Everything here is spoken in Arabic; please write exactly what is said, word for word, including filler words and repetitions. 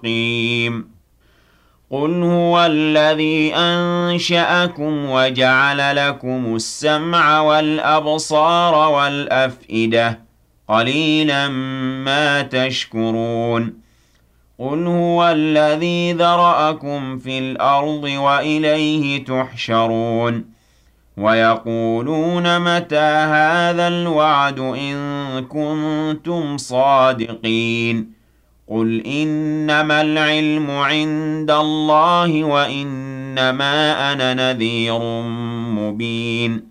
مستقيم قل هو الذي أنشأكم وجعل لكم السمع والأبصار والأفئدة قليلا ما تشكرون قل هو الذي ذرأكم في الأرض وإليه تحشرون ويقولون متى هذا الوعد إن كنتم صادقين قل إنما العلم عند الله وإنما أنا نذير مبين